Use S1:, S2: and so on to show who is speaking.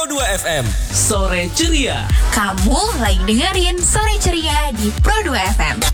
S1: Pro 2 FM. Sore ceria.
S2: Kamu lagi dengerin Sore Ceria di Pro 2 FM.